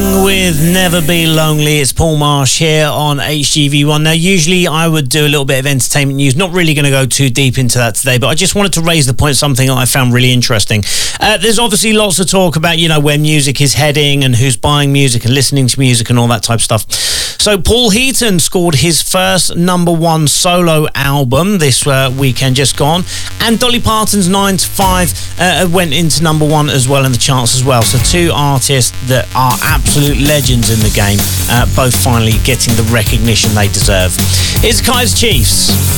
King with Never Be Lonely. It's Paul Marsh here on HGV1. Now, usually I would do a little bit of entertainment news. Not really going to go too deep into that today, but I just wanted to raise the point, something that I found really interesting. There's obviously lots of talk about, where music is heading and who's buying music and listening to music and all that type of stuff. So Paul Heaton scored his first #1 solo album this weekend just gone, and Dolly Parton's 9 to 5 went into #1 as well in the charts as well. So two artists that are absolute legends in the game, both finally getting the recognition they deserve. Here's Kaiser Chiefs.